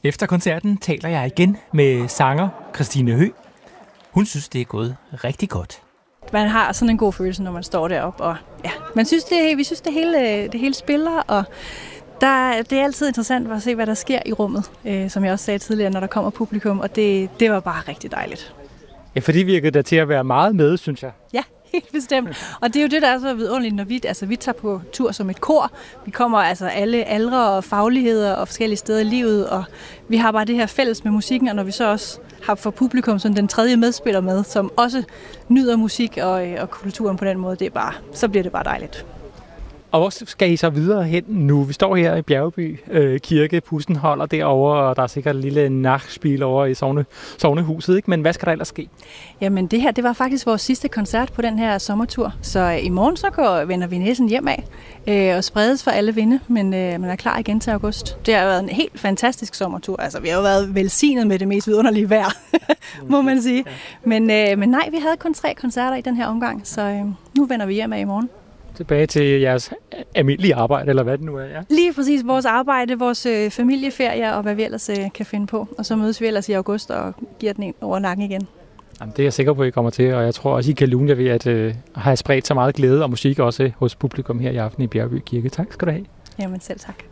Efter koncerten taler jeg igen med sanger Christine Høgh. Hun synes, det er gået rigtig godt. Man har sådan en god følelse, når man står deroppe, og ja, vi synes, det hele spiller, og det er altid interessant at se, hvad der sker i rummet, som jeg også sagde tidligere, når der kommer publikum, og det var bare rigtig dejligt. Ja, for det virkede der til at være meget med, synes jeg. Ja, helt bestemt. Og det er jo det, der er så vidunderligt, når vi tager på tur som et kor. Vi kommer altså alle aldre og fagligheder og forskellige steder i livet, og vi har bare det her fælles med musikken, og når vi så også har for publikum sådan den tredje medspiller med, som også nyder musik og kulturen på den måde, så bliver det bare dejligt. Og hvor skal I så videre hen nu? Vi står her i Bjergby Kirke, pusten holder derovre, og der er sikkert et lille nachspiel over i sognehuset, ikke? Men hvad skal der ellers ske? Jamen det var faktisk vores sidste koncert på den her sommertur, så i morgen så vender vi næsten hjem af og spredes for alle vinde, men er klar igen til august. Det har været en helt fantastisk sommertur, altså vi har jo været velsignet med det mest vidunderlige vejr, må man sige. Men nej, vi havde kun 3 koncerter i den her omgang, så nu vender vi hjem af i morgen. Tilbage til jeres almindelige arbejde, eller hvad det nu er, ja? Lige præcis vores arbejde, vores familieferie og hvad vi ellers kan finde på. Og så mødes vi ellers i august og giver den en over nakken igen. Jamen, det er jeg sikker på, at I kommer til, og jeg tror også, I kan lune jer ved at have spredt så meget glæde og musik også hos publikum her i aften i Bjergby Kirke. Tak skal du have. Jamen selv tak.